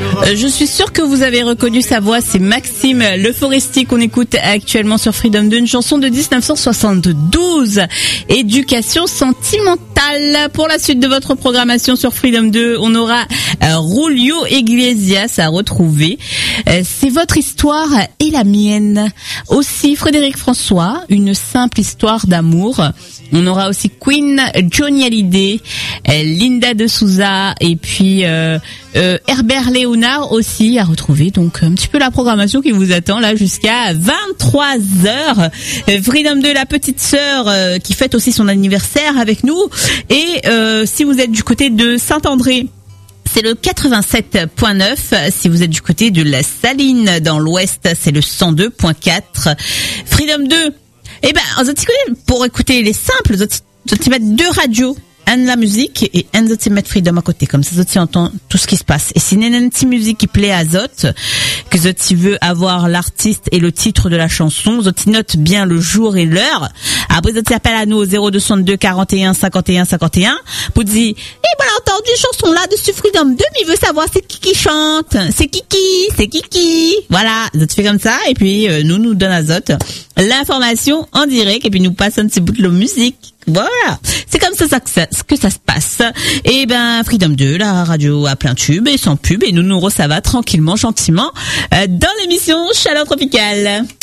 Je suis sûre que vous avez reconnu sa voix, c'est Maxime Le Foresti qu'on écoute actuellement sur Freedom 2, une chanson de 1972, Éducation sentimentale. Pour la suite de votre programmation sur Freedom 2, on aura Julio Iglesias à retrouver. C'est votre histoire et la mienne. Aussi Frédéric François, une simple histoire d'amour. On aura aussi Queen, Johnny Hallyday, Linda de Souza et puis Herbert Léonard aussi à retrouver. Donc un petit peu la programmation qui vous attend là jusqu'à 23h. Freedom 2, la petite sœur qui fête aussi son anniversaire avec nous. Et si vous êtes du côté de Saint-André, c'est le 87.9. Si vous êtes du côté de la Saline dans l'Ouest, c'est le 102.4. Freedom 2. Eh ben, pour écouter les simples, vous mettre deux radios, un de la musique et un de mettre Freedom à côté. Comme ça, vous entend tout ce qui se passe. Et si il y a une petite musique qui plaît à Zot, que Zot veut avoir l'artiste et le titre de la chanson, Zot note bien le jour et l'heure. Après, Zot appelle à nous au 0262 41 51 51 pour dire, voilà, entendu une chanson là dessus Freedom 2, mais il veut savoir c'est qui chante. C'est Kiki. Voilà. Zot fait comme ça, et puis, nous donne à Zot l'information en direct, et puis nous passe un petit bout de la musique. Voilà. C'est comme ça que ça se passe. Et ben, Freedom 2, la radio à plein tube et sans pub, et nous ça va tranquillement, gentiment, dans l'émission Chaleur Tropicale.